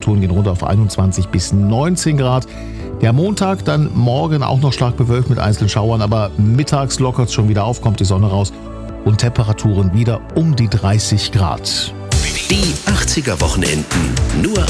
Temperaturen gehen runter auf 21 bis 19 Grad. Der Montag dann morgen auch noch stark bewölkt mit einzelnen Schauern, aber mittags lockert es schon wieder auf, kommt die Sonne raus und Temperaturen wieder um die 30 Grad. Die 80er Wochenenden nur